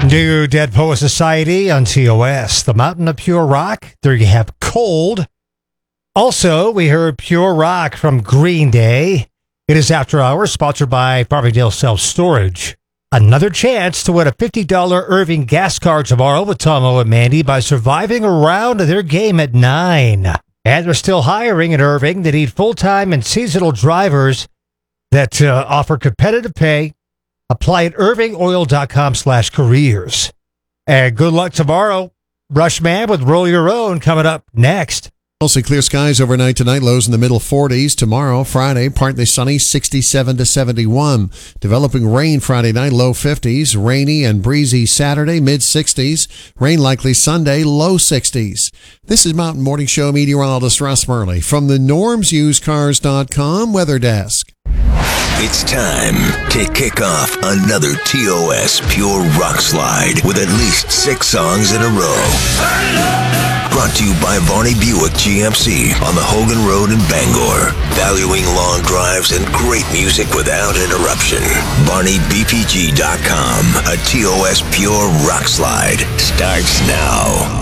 New Dead Poet Society on TOS, the Mountain of Pure Rock. There you have Cold. Also, we heard Pure Rock from Green Day. It is After Hours, sponsored by Farmingdale Self-Storage. Another chance to win a $50 Irving gas card tomorrow with Tomo and Mandy by surviving a round of their game at 9. And they're still hiring in Irving. They need full-time and seasonal drivers that offer competitive pay. Apply at irvingoil.com/careers. And good luck tomorrow. Rushman with Roll Your Own coming up next. Mostly clear skies overnight tonight, lows in the middle 40s. Tomorrow, Friday, partly sunny, 67 to 71. Developing rain Friday night, low 50s. Rainy and breezy Saturday, mid 60s. Rain likely Sunday, low 60s. This is Mountain Morning Show meteorologist Russ Murley from the normsusedcars.com weather desk. It's time to kick off another TOS Pure Rock Slide with at least 6 songs in a row. Brought to you by Varney Buick GMC on the Hogan Road in Bangor. Valuing long drives and great music without interruption. VarneyBPG.com. A TOS Pure Rock Slide starts now.